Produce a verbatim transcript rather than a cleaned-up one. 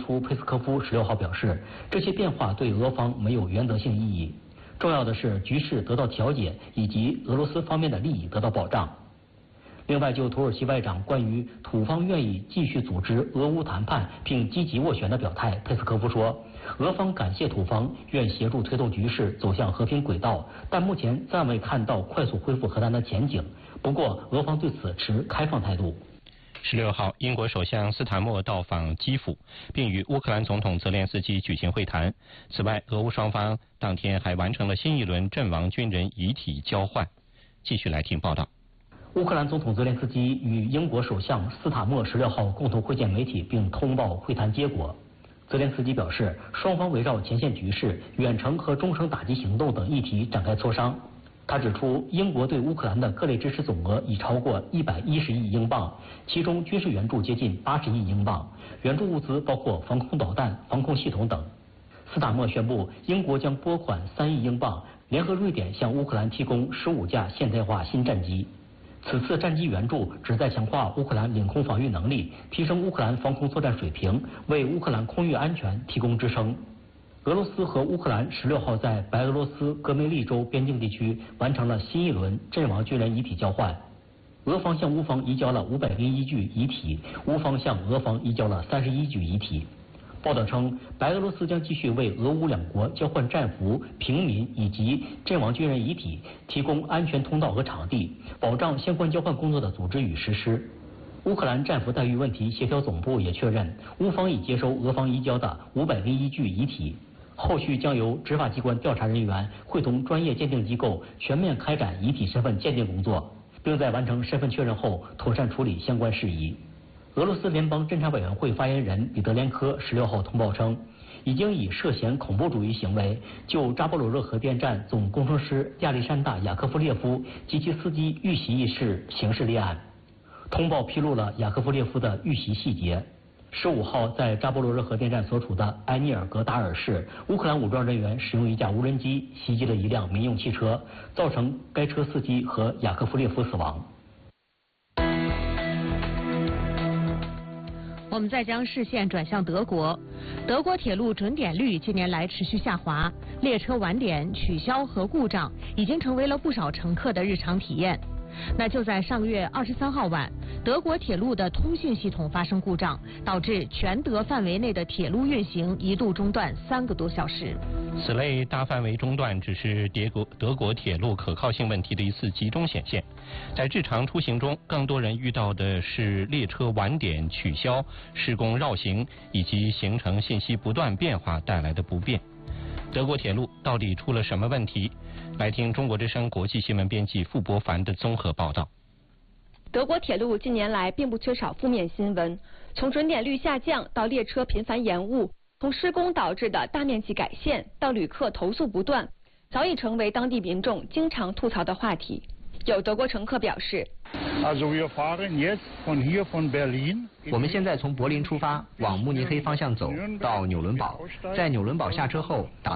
图佩斯科夫十六号表示，这些变化对俄方没有原则性意义，重要的是局势得到调解以及俄罗斯方面的利益得到保障。另外，就土耳其外长关于土方愿意继续组织俄乌谈判并积极斡旋的表态，佩斯科夫说，俄方感谢土方愿协助推动局势走向和平轨道，但目前暂未看到快速恢复和谈的前景。不过，俄方对此持开放态度。 十六号，英国首相斯坦默到访基辅，并与乌克兰总统泽连斯基举行会谈。此外，俄乌双方当天还完成了新一轮阵亡军人遗体交换。继续来听报道。 乌克兰总统泽连斯基与英国首相斯塔默十六号共同会见媒体，并通报会谈结果。泽连斯基表示，双方围绕前线局势、远程和中程打击行动等议题展开磋商。他指出，英国对乌克兰的各类支持总额已超过一百一十亿英镑，其中军事援助接近八十亿英镑，援助物资包括防空导弹、防空系统等。斯塔默宣布，英国将拨款三亿英镑，联合瑞典向乌克兰提供十五架现代化新战机。此次战机援助旨在强化乌克兰领空防御能力，提升乌克兰防空作战水平，为乌克兰空域安全提供支撑。俄罗斯和乌克兰十六号在白俄罗斯戈梅利州边境地区完成了新一轮阵亡军人遗体交换。俄方向乌方移交了五百零一具遗体，乌方向俄方移交了三十一具遗体。报道称，白俄罗斯将继续为俄乌两国交换战俘、平民以及阵亡军人遗体提供安全通道和场地，保障相关交换工作的组织与实施。乌克兰战俘待遇问题协调总部也确认，乌方已接收俄方移交的五百零一具遗体。后续将由执法机关调查人员会同专业鉴定机构全面开展遗体身份鉴定工作，并在完成身份确认后妥善处理相关事宜。俄罗斯联邦侦查委员会发言人彼得连科十六号通报称，已经以涉嫌恐怖主义行为就扎波罗热核电站总工程师亚历山大·雅科夫列夫及其司机遇袭一事刑事立案。通报披露了雅科夫列夫的遇袭细节。十五号，在扎波罗热核电站所处的埃涅尔格达尔市，乌克兰武装人员使用一架无人机袭击了一辆民用汽车，造成该车司机和雅科夫列夫死亡。 我们再将视线转向德国，德国铁路准点率近年来持续下滑，列车晚点、取消和故障已经成为了不少乘客的日常体验。那就在上个月二十三号晚，德国铁路的通讯系统发生故障，导致全德范围内的铁路运行一度中断三个多小时。 此类大范围中断只是德国德国铁路可靠性问题的一次集中显现。在日常出行中，更多人遇到的是列车晚点、取消、施工绕行以及行程信息不断变化带来的不便。德国铁路到底出了什么问题？来听中国之声国际新闻编辑傅博凡的综合报道。 德国铁路近年来并不缺少负面新闻，从准点率下降到列车频繁延误，从施工导致的大面积改线到旅客投诉不断，早已成为当地民众经常吐槽的话题。有德国乘客表示， 我们现在从柏林出发，往慕尼黑方向走，到纽伦堡，在纽伦堡下车后打